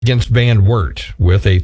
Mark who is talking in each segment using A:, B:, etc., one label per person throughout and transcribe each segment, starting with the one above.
A: against Van Wert with a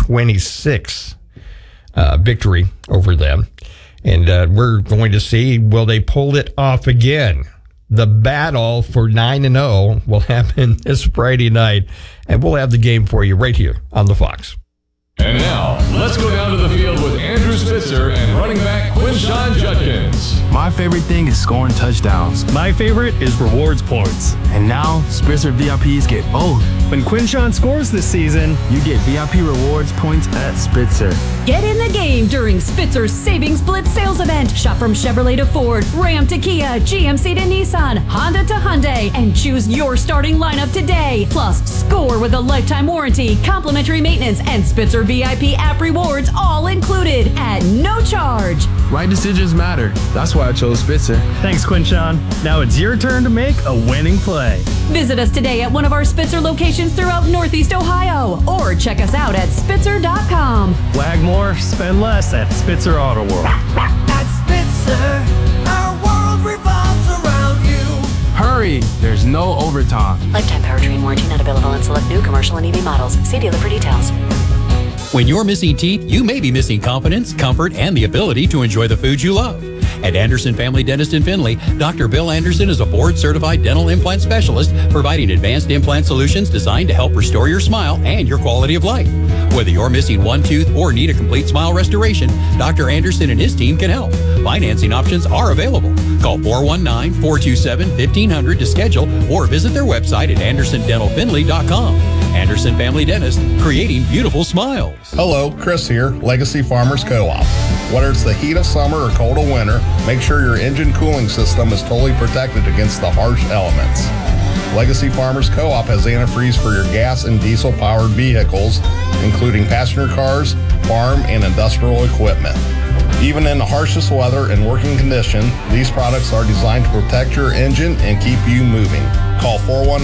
A: 38-26 victory over them. And we're going to see, will they pull it off again? The battle for 9-0 will happen this Friday night, and we'll have the game for you right here on the Fox.
B: And now, let's go down to the field with Andrew Spitzer and running back Quinshon Judkins.
C: My favorite thing is scoring touchdowns.
D: My favorite is rewards points.
C: And now, Spitzer VIPs get both.
D: When Quinshon scores this season,
C: you get VIP rewards points at Spitzer.
E: Get in the game during Spitzer's Savings Blitz sales event. Shop from Chevrolet to Ford, Ram to Kia, GMC to Nissan, Honda to Hyundai, and choose your starting lineup today. Plus, score with a lifetime warranty, complimentary maintenance, and Spitzer VIP app rewards all included at no charge.
C: Right decisions matter. That's why I chose Spitzer.
D: Thanks, Quinshon. Now it's your turn to make a winning play.
E: Visit us today at one of our Spitzer locations throughout Northeast Ohio, or check us out at Spitzer.com.
D: Wag more, spend less at Spitzer Auto World.
F: At Spitzer, our world revolves around you.
C: Hurry, there's no overtime.
G: Lifetime powertrain warranty not available on select new commercial and EV models. See dealer for details.
H: When you're missing teeth, you may be missing confidence, comfort, and the ability to enjoy the foods you love. At Anderson Family Dentist in Findlay, Dr. Bill Anderson is a board-certified dental implant specialist providing advanced implant solutions designed to help restore your smile and your quality of life. Whether you're missing one tooth or need a complete smile restoration, Dr. Anderson and his team can help. Financing options are available. Call 419-427-1500 to schedule or visit their website at andersondentalfindlay.com. Anderson Family Dentist, creating beautiful smiles.
I: Hello, Chris here, Legacy Farmers Co-op. Whether it's the heat of summer or cold of winter, make sure your engine cooling system is totally protected against the harsh elements. Legacy Farmers Co-op has antifreeze for your gas and diesel-powered vehicles, including passenger cars, farm, and industrial equipment. Even in the harshest weather and working condition, these products are designed to protect your engine and keep you moving. Call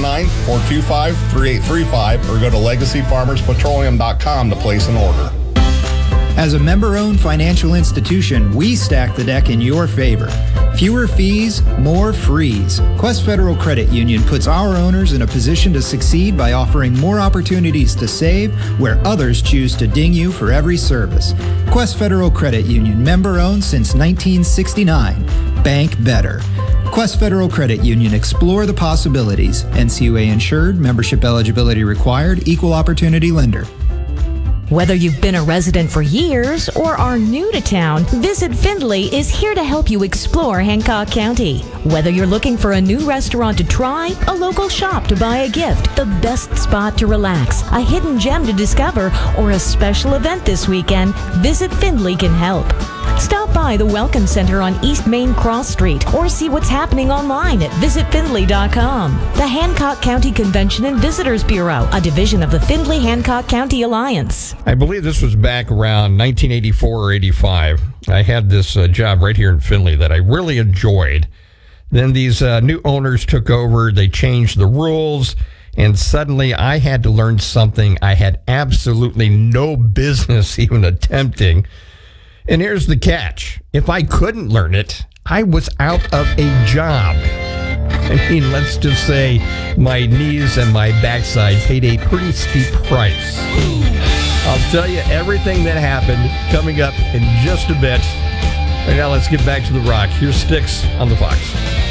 I: 419-425-3835 or go to LegacyFarmersPetroleum.com to place an order.
J: As a member-owned financial institution, we stack the deck in your favor. Fewer fees, more frees. Quest Federal Credit Union puts our owners in a position to succeed by offering more opportunities to save where others choose to ding you for every service. Quest Federal Credit Union, member-owned since 1969. Bank better. Quest Federal Credit Union, explore the possibilities. NCUA insured, membership eligibility required, equal opportunity lender.
K: Whether you've been a resident for years or are new to town, Visit Findlay is here to help you explore Hancock County. Whether you're looking for a new restaurant to try, a local shop to buy a gift, the best spot to relax, a hidden gem to discover, or a special event this weekend, Visit Findlay can help. Stop by the Welcome Center on East Main Cross Street or see what's happening online at visitfindlay.com. The Hancock County Convention and Visitors Bureau, a division of the Findlay-Hancock County Alliance.
A: I believe this was back around 1984 or 85. I had this job right here in Findlay that I really enjoyed. Then these new owners took over. They changed the rules. And suddenly I had to learn something I had absolutely no business even attempting. And here's the catch. If I couldn't learn it, I was out of a job. I mean, let's just say my knees and my backside paid a pretty steep price. I'll tell you everything that happened coming up in just a bit. Right now, let's get back to the rock. Here's Styx on the Fox.